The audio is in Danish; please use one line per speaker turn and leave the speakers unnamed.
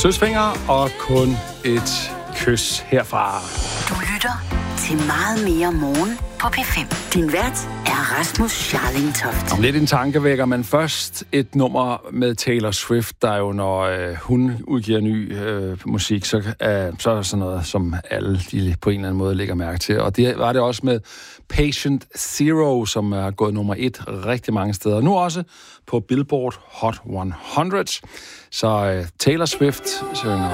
søsfinger og kun et kys herfra.
Du lytter til Meget mere morgen på P5. Din vært er Rasmus Scharling-Toft.
Om lidt en tankevækker, men først et nummer med Taylor Swift, der jo, når hun udgiver ny musik, så er der sådan noget, som alle de på en eller anden måde lægger mærke til. Og det var det også med Patient Zero, som er gået nummer 1 rigtig mange steder. Nu også på Billboard Hot 100. Så Taylor Swift synger